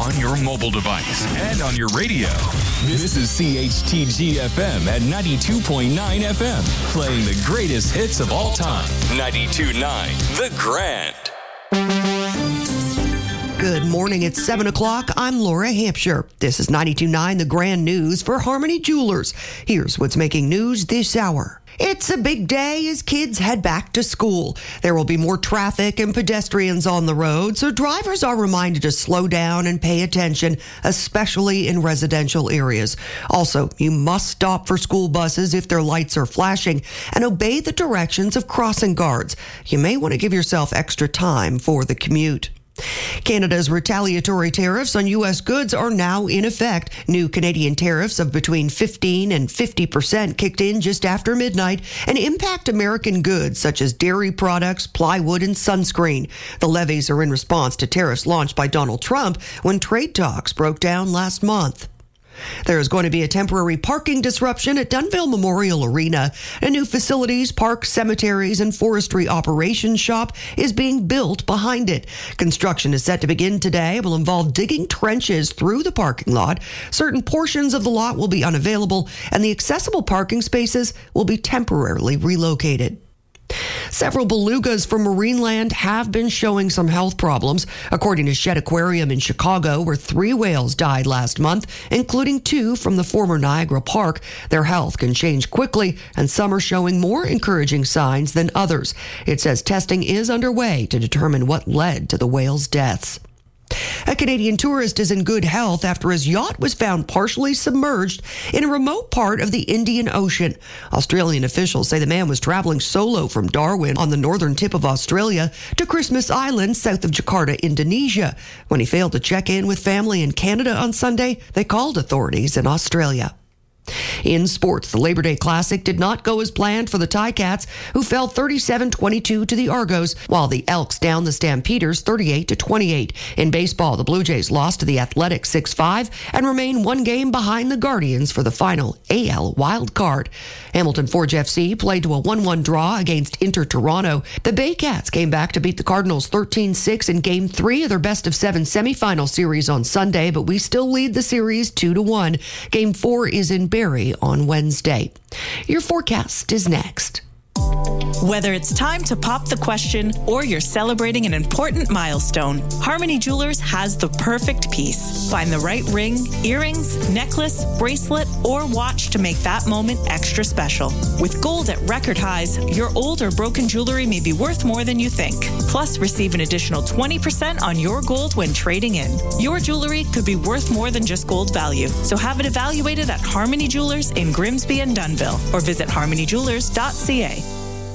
on your mobile device and on your radio. This is CHTG FM at 92.9 FM, playing the greatest hits of all time. 92.9 The Grand. Good morning. It's 7 o'clock. I'm Laura Hampshire. This is 92.9 The Grand News for Harmony Jewelers. Here's what's making news this hour. It's a big day as kids head back to school. There will be more traffic and pedestrians on the road, so drivers are reminded to slow down and pay attention, especially in residential areas. Also, you must stop for school buses if their lights are flashing and obey the directions of crossing guards. You may want to give yourself extra time for the commute. Canada's retaliatory tariffs on U.S. goods are now in effect. New Canadian tariffs of between 15 and 50% kicked in just after midnight and impact American goods such as dairy products, plywood, and sunscreen. The levies are in response to tariffs launched by Donald Trump when trade talks broke down last month. There is going to be a temporary parking disruption at Dunnville Memorial Arena. A new facilities, parks, cemeteries, and forestry operations shop is being built behind it. Construction is set to begin today. It will involve digging trenches through the parking lot. Certain portions of the lot will be unavailable, and the accessible parking spaces will be temporarily relocated. Several belugas from Marineland have been showing some health problems. According to Shedd Aquarium in Chicago, where 3 whales died last month, including 2 from the former Niagara Park. Their health can change quickly, and some are showing more encouraging signs than others. It says testing is underway to determine what led to the whales' deaths. A Canadian tourist is in good health after his yacht was found partially submerged in a remote part of the Indian Ocean. Australian officials say the man was traveling solo from Darwin on the northern tip of Australia to Christmas Island south of Jakarta, Indonesia. When he failed to check in with family in Canada on Sunday, they called authorities in Australia. In sports, the Labor Day Classic did not go as planned for the Ticats, who fell 37-22 to the Argos, while the Elks downed the Stampeders 38-28. In baseball, the Blue Jays lost to the Athletics 6-5 and remain 1 game behind the Guardians for the final AL wild card. Hamilton Forge FC played to a 1-1 draw against Inter Toronto. The Baycats came back to beat the Cardinals 13-6 in Game 3 of their best-of-7 semifinal series on Sunday, but we still lead the series 2-1. Game 4 is in Barrie on Wednesday. Your forecast is next. Whether it's time to pop the question or you're celebrating an important milestone, Harmony Jewelers has the perfect piece. Find the right ring, earrings, necklace, bracelet, or watch to make that moment extra special. With gold at record highs, your old or broken jewelry may be worth more than you think. Plus, receive an additional 20% on your gold when trading in. Your jewelry could be worth more than just gold value, so have it evaluated at Harmony Jewelers in Grimsby and Dunnville, or visit harmonyjewelers.ca.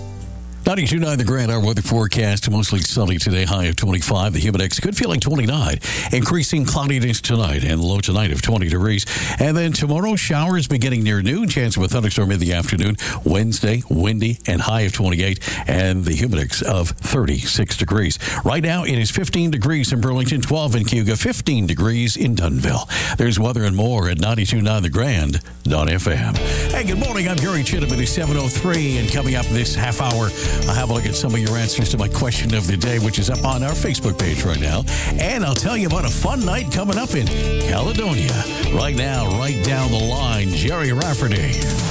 92.9 The Grand Hour weather forecast. Mostly sunny today, high of 25. The humid index, good feeling 29. Increasing cloudiness tonight and low tonight of 20 degrees. And then tomorrow, showers beginning near noon. Chance of a thunderstorm in the afternoon. Wednesday, windy and high of 28. And the humid index of 36 degrees. Right now, it is 15 degrees in Burlington, 12 in Cayuga, 15 degrees in Dunnville. There's weather and more at 92.9 The Grand.fm. Hey, good morning. I'm Gary Chittum. It is 7:03. And coming up this half hour, I'll have a look at some of your answers to my question of the day, which is up on our Facebook page right now. And I'll tell you about a fun night coming up in Caledonia. Right now, right down the line, Jerry Rafferty.